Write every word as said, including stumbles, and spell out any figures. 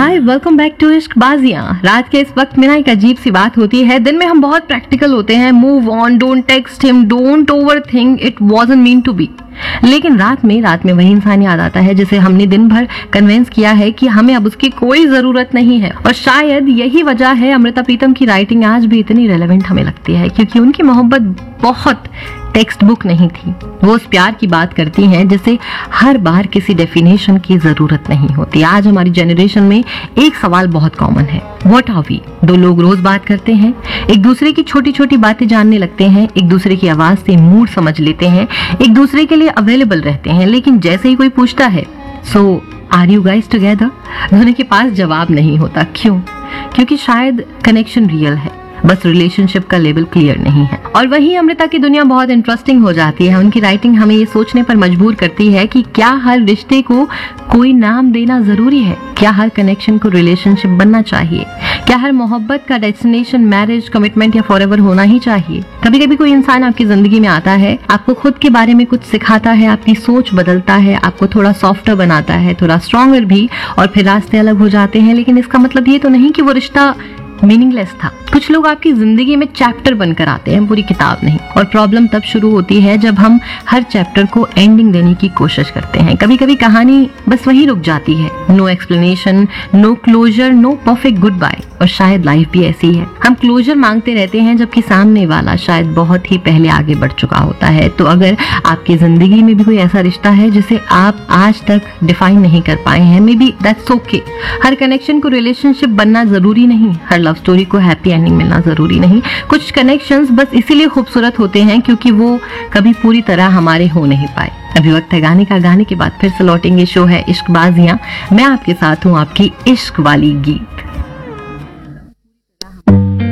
Hi, welcome back to इश्क बाजियां। रात के इस वक्त में ना एक अजीब सी बात होती है। दिन में हम बहुत प्रैक्टिकल होते हैं, move on, don't text him, don't over think, it wasn't mean to be. लेकिन रात में रात में वही इंसान याद आता है जिसे हमने दिन भर कन्विंस किया है कि हमें अब उसकी कोई जरूरत नहीं है। और शायद यही वजह है अमृता प्रीतम की राइटिंग आज भी इतनी रेलेवेंट हमें लगती है, क्योंकि उनकी मोहब्बत बहुत टेक्स्ट बुक नहीं थी। वो उस प्यार की बात करती हैं जिसे हर बार किसी डेफिनेशन की जरूरत नहीं होती। आज हमारी जनरेशन में एक सवाल बहुत कॉमन है, व्हाट आर वी। दो लोग रोज बात करते हैं, एक दूसरे की छोटी छोटी बातें जानने लगते हैं, एक दूसरे की आवाज से मूड समझ लेते हैं, एक दूसरे के लिए अवेलेबल रहते हैं, लेकिन जैसे ही कोई पूछता है सो आर यू गाइज टुगेदर, दोनों के पास जवाब नहीं होता। क्यों? क्योंकि शायद कनेक्शन रियल है, बस रिलेशनशिप का लेवल क्लियर नहीं है। और वहीं अमृता की दुनिया बहुत इंटरेस्टिंग हो जाती है। उनकी राइटिंग हमें ये सोचने पर मजबूर करती है कि क्या हर रिश्ते को कोई नाम देना जरूरी है? क्या हर कनेक्शन को रिलेशनशिप बनना चाहिए? क्या हर मोहब्बत का डेस्टिनेशन मैरिज, कमिटमेंट या फॉरएवर होना ही चाहिए? कभी कभी कोई इंसान आपकी जिंदगी में आता है, आपको खुद के बारे में कुछ सिखाता है, आपकी सोच बदलता है, आपको थोड़ा सॉफ्टर बनाता है, थोड़ा स्ट्रॉन्गर भी, और फिर रास्ते अलग हो जाते हैं। लेकिन इसका मतलब ये तो नहीं कि वो रिश्ता मीनिंगलेस था। कुछ लोग आपकी जिंदगी में चैप्टर बनकर आते हैं, पूरी किताब नहीं। और प्रॉब्लम तब शुरू होती है जब हम हर चैप्टर को एंडिंग देने की कोशिश करते हैं। कभी कभी कहानी बस वही रुक जाती है, no explanation, no closure, no perfect good bye. और शायद लाइफ भी ऐसी है, हम क्लोजर मांगते रहते हैं जबकि सामने वाला शायद बहुत ही पहले आगे बढ़ चुका होता है। तो अगर आपकी जिंदगी में भी कोई ऐसा रिश्ता है जिसे आप आज तक डिफाइन नहीं कर पाए हैं, may be that's okay. Her connection को रिलेशनशिप बनना जरूरी नहीं, हर लव स्टोरी को हैप्पी एंडिंग मिलना जरूरी नहीं। कुछ कनेक्शंस बस इसीलिए खूबसूरत होते हैं क्योंकि वो कभी पूरी तरह हमारे हो नहीं पाए। अभी वक्त है गाने का, गाने के बाद फिर से लौटेंगे। शो है इश्क बाजियां, मैं आपके साथ हूँ, आपकी इश्क वाली गीत।